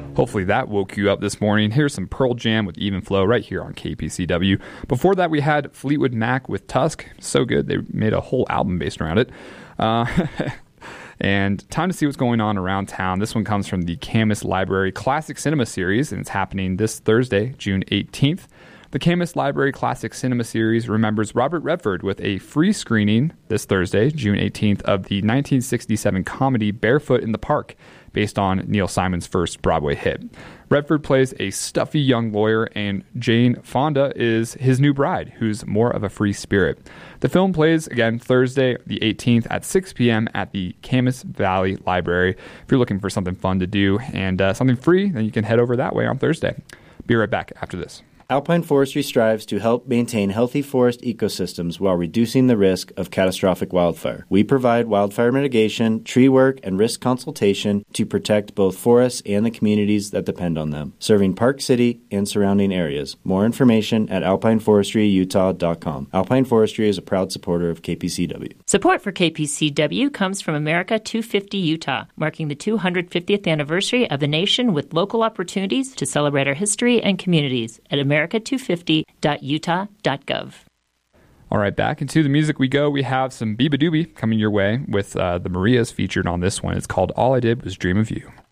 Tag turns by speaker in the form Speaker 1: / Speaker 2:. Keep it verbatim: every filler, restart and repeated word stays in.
Speaker 1: Hopefully that woke you up this morning. Here's some Pearl Jam with Even Flow right here on K P C W. Before that, we had Fleetwood Mac with Tusk. So good. They made a whole album based around it. Uh, and time to see what's going on around town. This one comes from the Camas Library Classic Cinema Series, and it's happening this Thursday, June eighteenth. The Camas Library Classic Cinema Series remembers Robert Redford with a free screening this Thursday, June eighteenth, of the nineteen sixty-seven comedy Barefoot in the Park, based on Neil Simon's first Broadway hit. Redford plays a stuffy young lawyer, and Jane Fonda is his new bride, who's more of a free spirit. The film plays, again, Thursday the eighteenth at six p.m. at the Camas Valley Library. If you're looking for something fun to do and uh, something free, then you can head over that way on Thursday. Be right back after this.
Speaker 2: Alpine Forestry strives to help maintain healthy forest ecosystems while reducing the risk of catastrophic wildfire. We provide wildfire mitigation, tree work, and risk consultation to protect both forests and the communities that depend on them, serving Park City and surrounding areas. More information at alpine forestry utah dot com. Alpine Forestry is a proud supporter of K P C W.
Speaker 3: Support for K P C W comes from America two fifty Utah, marking the two hundred fiftieth anniversary of the nation with local opportunities to celebrate our history and communities at america two fifty dot utah dot gov.
Speaker 1: All right, back into the music we go. We have some Biba Doobie coming your way with uh, the Marias featured on this one. It's called All I Did Was Dream of You.